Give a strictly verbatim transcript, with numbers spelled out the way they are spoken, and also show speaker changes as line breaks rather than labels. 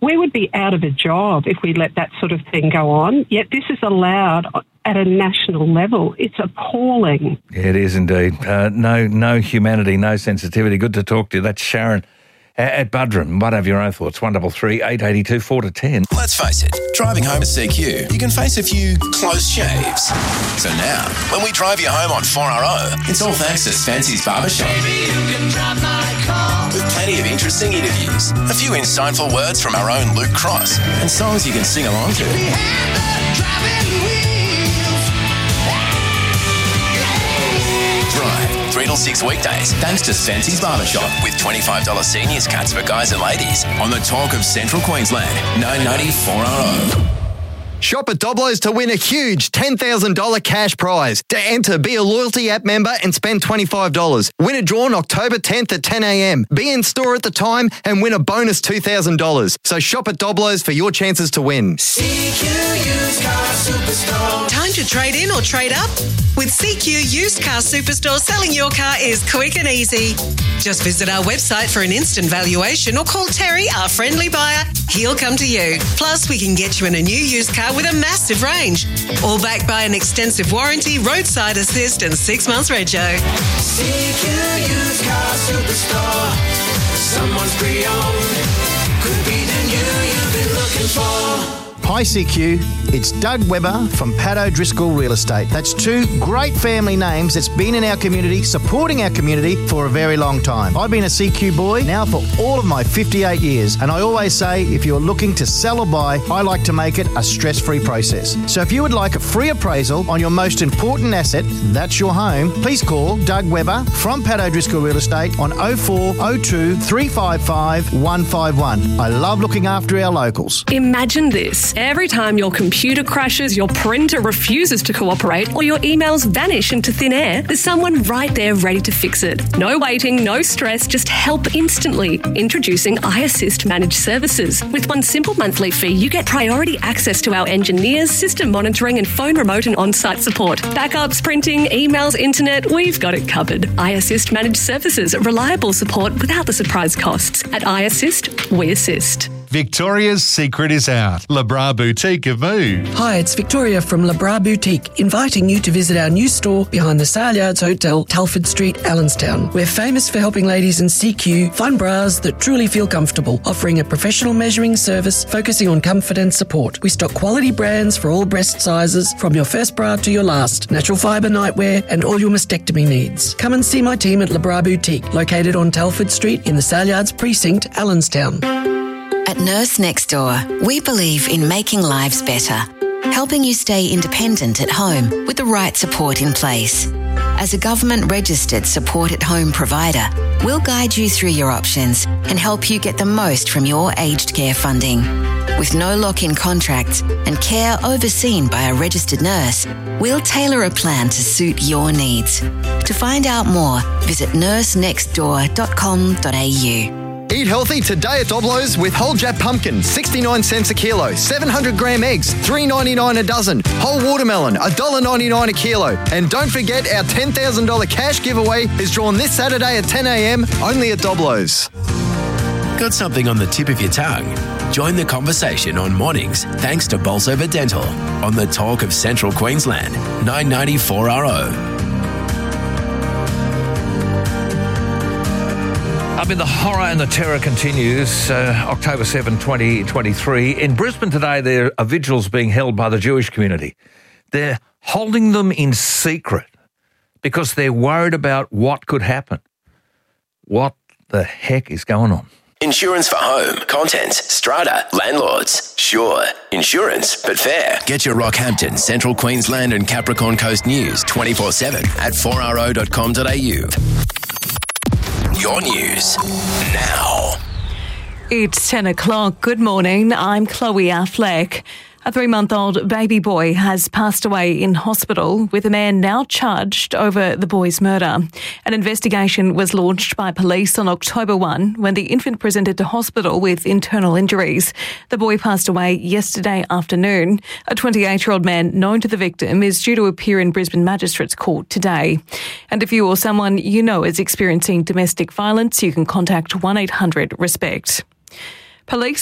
we would be out of a job if we let that sort of thing go on, yet this is allowed at a national level. It's appalling.
Yeah, it is indeed. Uh, no no humanity, no sensitivity. Good to talk to you. That's Sharon at Buderim. Might have your own thoughts. one double three, eight eight two, four to ten.
Let's face it, driving home at C Q, you can face a few close shaves. So now, when we drive you home on four R O, it's all thanks to Spency's Barbershop. Baby, you can drive my car. With plenty of interesting interviews, a few insightful words from our own Luke Cross, and songs you can sing along to. We have the driving wheels. Drive three till six weekdays, thanks to Spency's Barbershop, with twenty-five dollars seniors cuts for guys and ladies on the Talk of Central Queensland, nine ninety four R O.
Shop at Doblo's to win a huge ten thousand dollars cash prize. To enter, be a loyalty app member and spend twenty-five dollars. Win a draw on October tenth at ten a.m. Be in store at the time and win a bonus two thousand dollars. So shop at Doblo's for your chances to win.
C Q Used Car Superstore. Time to trade in or trade up? With C Q Used Car Superstore, selling your car is quick and easy. Just visit our website for an instant valuation or call Terry, our friendly buyer. He'll come to you. Plus, we can get you in a new used car with a massive range. All backed by an extensive warranty, roadside assist and six months rego. C Q Used Car Superstore. Someone's pre-owned. Could be the new you've been looking for.
Hi C Q, it's Doug Webber from Pat O'Driscoll Real Estate. That's two great family names that's been in our community, supporting our community for a very long time. I've been a C Q boy now for all of my fifty-eight years, and I always say if you're looking to sell or buy, I like to make it a stress-free process. So if you would like a free appraisal on your most important asset, that's your home, please call Doug Webber from Pat O'Driscoll Real Estate on oh four oh two, three five five, one five one. I love looking after our locals.
Imagine this. Every time your computer crashes, your printer refuses to cooperate, or your emails vanish into thin air, there's someone right there ready to fix it. No waiting, no stress, just help instantly. Introducing iAssist Managed Services. With one simple monthly fee, you get priority access to our engineers, system monitoring and phone remote and on-site support. Backups, printing, emails, internet, we've got it covered. iAssist Managed Services. Reliable support without the surprise costs. At iAssist, we assist.
Victoria's secret is out. Labra Boutique have moved.
Hi, it's Victoria from Labra Boutique, inviting you to visit our new store behind the Saleyards Hotel, Telford Street, Allenstown. We're famous for helping ladies in C Q find bras that truly feel comfortable, offering a professional measuring service focusing on comfort and support. We stock quality brands for all breast sizes, from your first bra to your last, natural fibre nightwear and all your mastectomy needs. Come and see my team at Labra Boutique, located on Telford Street in the Saleyards Precinct, Allenstown.
At Nurse Next Door, we believe in making lives better, helping you stay independent at home with the right support in place. As a government-registered support-at-home provider, we'll guide you through your options and help you get the most from your aged care funding. With no lock-in contracts and care overseen by a registered nurse, we'll tailor a plan to suit your needs. To find out more, visit nurse next door dot com dot a u.
Eat healthy today at Doblo's with whole Jap pumpkin, sixty-nine cents a kilo, seven hundred gram eggs, three ninety-nine a dozen, whole watermelon, one dollar ninety-nine a kilo. And don't forget our ten thousand dollars cash giveaway is drawn this Saturday at ten a.m. only at Doblo's.
Got something on the tip of your tongue? Join the conversation on mornings thanks to Bolsover Dental on the Talk of Central Queensland, nine ninety four R O.
I mean, the horror and the terror continues. Uh, October seventh, twenty twenty-three. In Brisbane today, there are vigils being held by the Jewish community. They're holding them in secret because they're worried about what could happen. What the heck is going on?
Insurance for home, contents, strata, landlords. Sure, insurance, but fair. Get your Rockhampton, Central Queensland and Capricorn Coast news twenty-four seven at four r o dot com dot a u. Your news now.
It's ten o'clock. Good morning. I'm Chloe Affleck. A three-month-old baby boy has passed away in hospital, with a man now charged over the boy's murder. An investigation was launched by police on October first when the infant presented to hospital with internal injuries. The boy passed away yesterday afternoon. A twenty-eight-year-old man known to the victim is due to appear in Brisbane Magistrates Court today. And if you or someone you know is experiencing domestic violence, you can contact one eight hundred RESPECT. Police